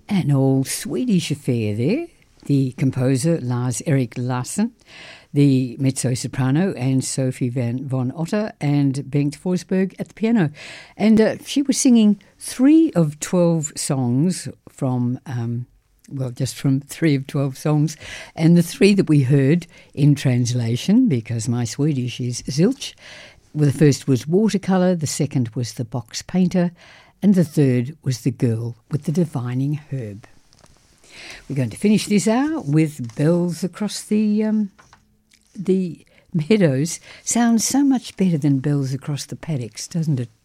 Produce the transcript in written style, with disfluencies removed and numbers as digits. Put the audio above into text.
An old Swedish affair there. The composer Lars-Erik Larsson, the mezzo-soprano and Sophie von Otter, and Bengt Forsberg at the piano. And she was singing 3 of 12 songs from, just from 3 of 12 songs. And the 3 that we heard in translation, because my Swedish is zilch, well, the first was Watercolour, the second was The Box Painter, and the third was The Girl with the Divining Herb. We're going to finish this hour with Bells Across the Meadows. Sounds so much better than Bells Across the Paddocks, doesn't it?